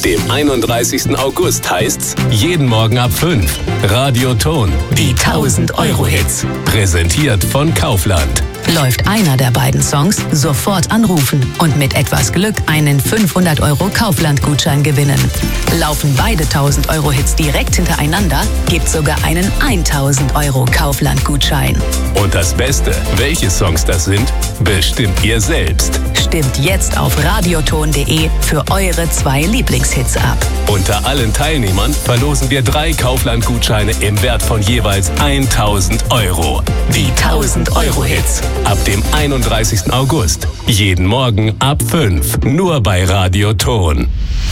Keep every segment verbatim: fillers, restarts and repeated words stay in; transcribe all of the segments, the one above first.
Ab dem einunddreißigsten August heißt's jeden Morgen ab fünf. Radioton, die tausend Euro Hits. Präsentiert von Kaufland. Läuft einer der beiden Songs, sofort anrufen und mit etwas Glück einen fünfhundert Euro Kaufland-Gutschein gewinnen. Laufen beide tausend Euro Hits direkt hintereinander, gibt's sogar einen tausend Euro Kaufland-Gutschein. Und das Beste, welche Songs das sind, bestimmt ihr selbst. Stimmt jetzt auf radioton punkt de für eure zwei Lieblingshits ab. Unter allen Teilnehmern verlosen wir drei Kaufland-Gutscheine im Wert von jeweils tausend Euro. Die tausend Euro Hits. Ab dem einunddreißigsten August. Jeden Morgen ab fünf. Nur bei Radioton.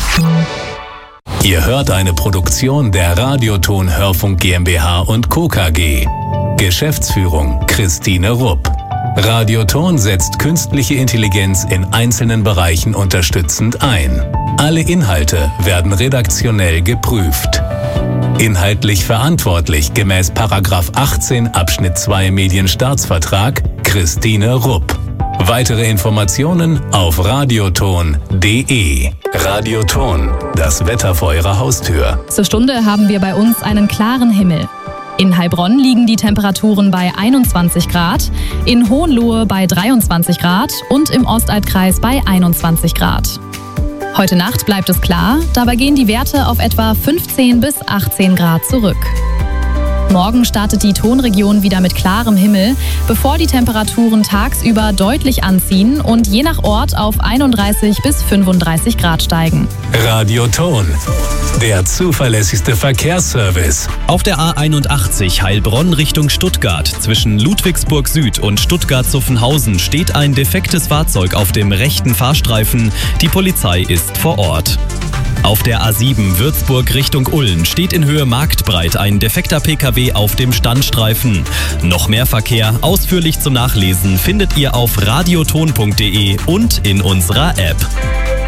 Ihr hört eine Produktion der Radioton Hörfunk GmbH und Co. K G. Geschäftsführung Christine Rupp. Radioton setzt künstliche Intelligenz in einzelnen Bereichen unterstützend ein. Alle Inhalte werden redaktionell geprüft. Inhaltlich verantwortlich gemäß Paragraph achtzehn Abschnitt zwei Medienstaatsvertrag Christine Rupp. Weitere Informationen auf radioton punkt de. Radioton, das Wetter vor Ihrer Haustür. Zur Stunde haben wir bei uns einen klaren Himmel. In Heilbronn liegen die Temperaturen bei einundzwanzig Grad, in Hohenlohe bei dreiundzwanzig Grad und im Ostalbkreis bei einundzwanzig Grad. Heute Nacht bleibt es klar, dabei gehen die Werte auf etwa fünfzehn bis achtzehn Grad zurück. Morgen startet die Tonregion wieder mit klarem Himmel, bevor die Temperaturen tagsüber deutlich anziehen und je nach Ort auf einunddreißig bis fünfunddreißig Grad steigen. Radioton, der zuverlässigste Verkehrsservice. Auf der A einundachtzig Heilbronn Richtung Stuttgart zwischen Ludwigsburg Süd und Stuttgart-Zuffenhausen steht ein defektes Fahrzeug auf dem rechten Fahrstreifen. Die Polizei ist vor Ort. Auf der A sieben Würzburg Richtung Ulm steht in Höhe Marktbreit ein defekter P K W auf dem Standstreifen. Noch mehr Verkehr ausführlich zum Nachlesen findet ihr auf radioton punkt de und in unserer App.